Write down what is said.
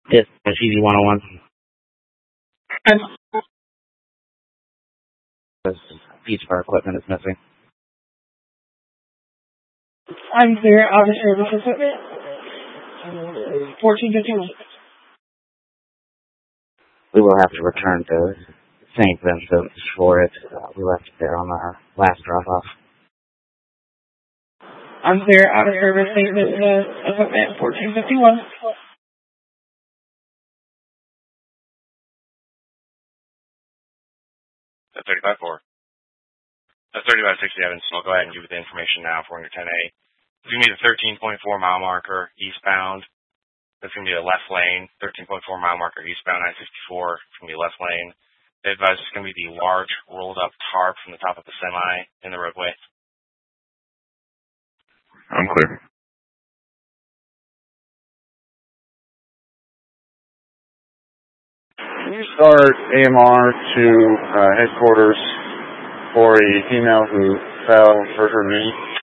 Yes, Easy 101. This piece of our equipment is missing. I'm clear. Office service equipment. 1451. We will have to return to St. Vincent's for it. We left it there on our last drop-off. I'm clear. Office service St. Vincent equipment. 1451. That's 35-4. That's 3567, so I'll go ahead and give you the information now for your 10A. It's going to be the 13.4 mile marker eastbound. That's going to be the left lane, 13.4 mile marker eastbound I-64. It's going to be left lane. They advise it's going to be the large rolled up tarp from the top of the semi in the roadway. I'm clear. Can you start AMR to headquarters for a female who fell, hurt her knee?